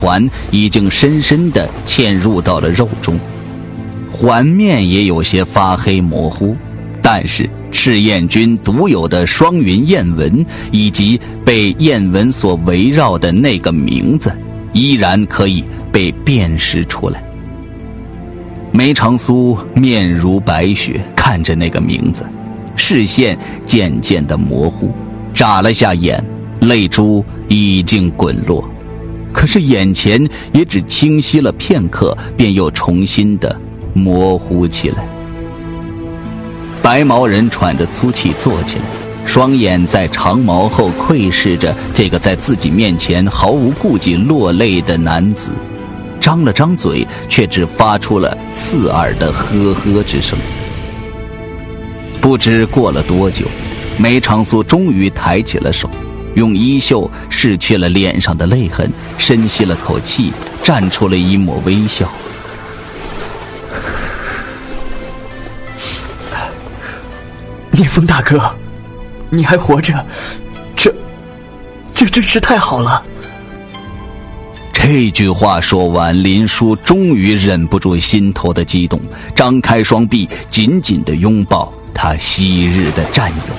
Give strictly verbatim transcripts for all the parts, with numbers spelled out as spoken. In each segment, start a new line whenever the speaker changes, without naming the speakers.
环已经深深地嵌入到了肉中，环面也有些发黑模糊，但是赤焰军独有的双云焰纹以及被焰纹所围绕的那个名字依然可以被辨识出来。梅长苏面如白雪，看着那个名字，视线渐渐的模糊，眨了下眼，泪珠已经滚落，可是眼前也只清晰了片刻，便又重新的模糊起来。白毛人喘着粗气坐起来，双眼在长矛后窥视着这个在自己面前毫无顾忌落泪的男子，张了张嘴，却只发出了刺耳的呵呵之声。不知过了多久，梅长苏终于抬起了手，用衣袖拭去了脸上的泪痕，深吸了口气，绽出了一抹微笑。
聂风大哥，你还活着，这这真是太好了。
这句话说完，林殊终于忍不住心头的激动，张开双臂，紧紧地拥抱他昔日的战友。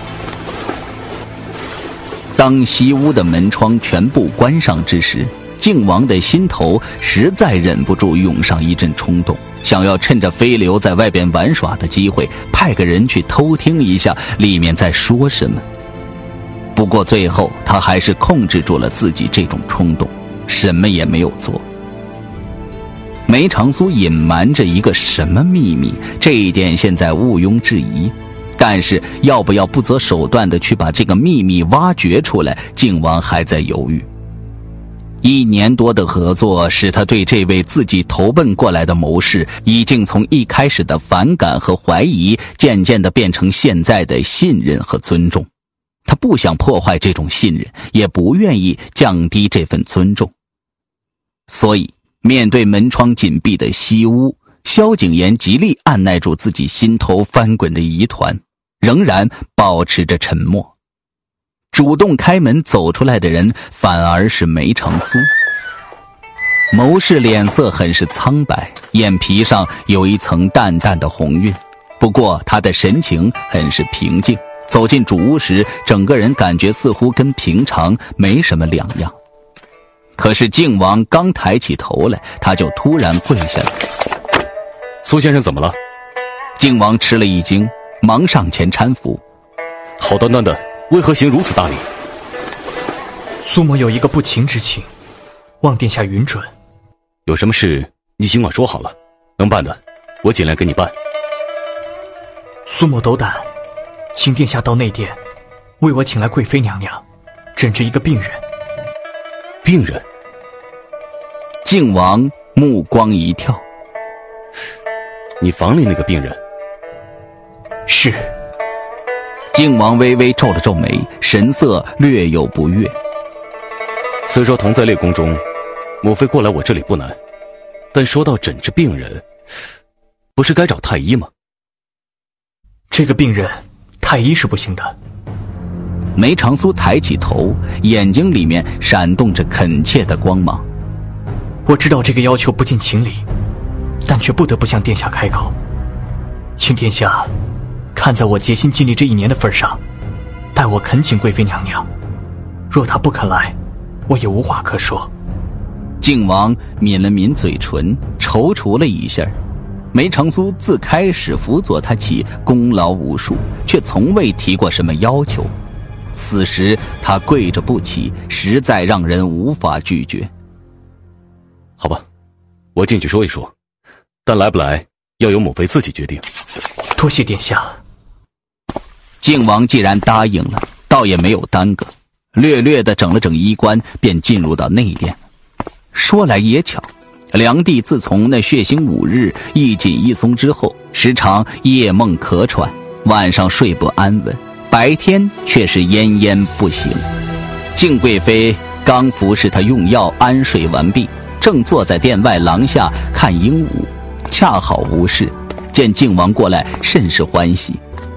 当西屋的门窗全部关上之时，靖王的心头实在忍不住涌上一阵冲动，想要趁着飞流在外边玩耍的机会，派个人去偷听一下里面在说什么。不过最后他还是控制住了自己这种冲动，什么也没有做。梅长苏隐瞒着一个什么秘密，这一点现在毋庸置疑，但是要不要不择手段的去把这个秘密挖掘出来，靖王还在犹豫。一年多的合作使他对这位自己投奔过来的谋士已经从一开始的反感和怀疑，渐渐地变成现在的信任和尊重。他不想破坏这种信任，也不愿意降低这份尊重。所以面对门窗紧闭的西屋，萧景琰极力按耐住自己心头翻滚的疑团，仍然保持着沉默。主动开门走出来的人反而是梅长苏。谋士脸色很是苍白，眼皮上有一层淡淡的红晕，不过他的神情很是平静，走进主屋时，整个人感觉似乎跟平常没什么两样。可是靖王刚抬起头来，他就突然跪下来。
苏先生怎么了？
靖王吃了一惊，忙上前搀扶。
好端端的，为何行如此大礼？
苏某有一个不情之请，望殿下允准。
有什么事你尽管说好了，能办的我尽量给你办。
苏某斗胆，请殿下到内殿为我请来贵妃娘娘诊治一个病人。
病人？
靖王目光一跳。
你房里那个病人？
是。
靖王微微皱了皱眉，神色略有不悦。
虽说同在列宫中，母妃过来我这里不难，但说到诊治病人，不是该找太医吗？
这个病人太医是不行的。
梅长苏抬起头，眼睛里面闪动着恳切的光芒。
我知道这个要求不近情理，但却不得不向殿下开口，请殿下看在我竭心尽力这一年的份上，待我恳请贵妃娘娘，若她不肯来，我也无话可说。
靖王抿了抿嘴唇，踌躇了一下。梅长苏自开始辅佐他起功劳无数，却从未提过什么要求。此时他跪着不起，实在让人无法拒绝。
好吧，我进去说一说，但来不来要由母妃自己决定。
多谢殿下。
靖王既然答应了，倒也没有耽搁，略略地整了整衣冠，便进入到内殿。说来也巧，梁帝自从那血腥五日一紧一松之后，时常夜梦可喘，晚上睡不安稳，白天却是奄奄不醒。靖贵妃刚服侍他用药安睡完毕，正坐在殿外廊下看鹦鹉，恰好无事，见靖王过来，甚是欢喜。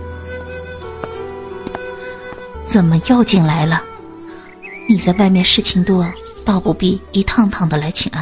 怎么又进来了？你在外面事情多，倒不必一趟趟的来请安。